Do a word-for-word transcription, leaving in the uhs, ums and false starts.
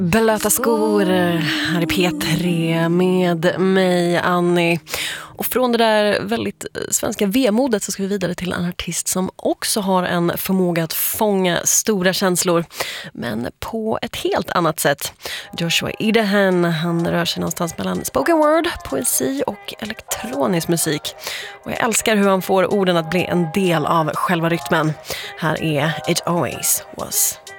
Blöta skor här i P tre med mig, Annie. Och från det där väldigt svenska vemodet så ska vi vidare till en artist som också har en förmåga att fånga stora känslor, men på ett helt annat sätt. Joshua Idahan, han rör sig någonstans mellan spoken word, poesi och elektronisk musik. Och jag älskar hur han får orden att bli en del av själva rytmen. Här är It Always Was.